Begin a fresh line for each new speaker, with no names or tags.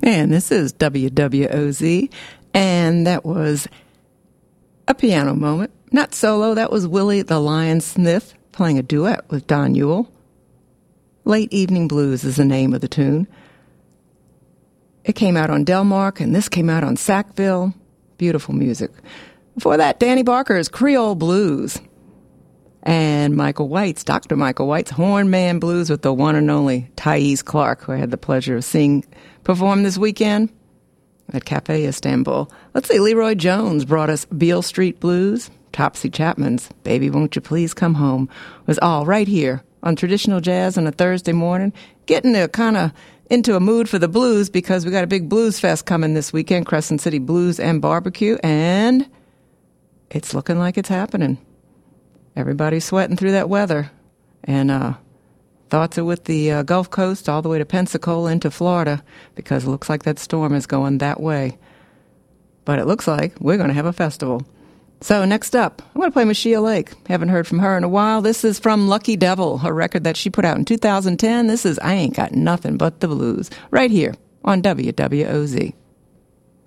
And this is WWOZ, and that was a piano moment. Not solo, that was Willie the Lion Smith playing a duet with Don Ewell. Late Evening Blues is the name of the tune. It came out on Delmark, and this came out on Sackville. Beautiful music. Before that, Danny Barker's Creole Blues. And Dr. Michael White's Horn Man Blues with the one and only Thais Clark, who I had the pleasure of seeing perform this weekend at Cafe Istanbul. Let's see, Leroy Jones brought us Beale Street Blues. Topsy Chapman's Baby Won't You Please Come Home was all right here on Traditional Jazz on a Thursday morning. Getting kind of into a mood for the blues because we got a big blues fest coming this weekend, Crescent City Blues and Barbecue, and it's looking like it's happening. Everybody's sweating through that weather, and thoughts are with the Gulf Coast all the way to Pensacola into Florida because it looks like that storm is going that way. But it looks like we're going to have a festival. So next up, I'm going to play Machia Lake. Haven't heard from her in a while. This is from Lucky Devil, her record that she put out in 2010. This is I Ain't Got Nothing But the Blues, right here on WWOZ.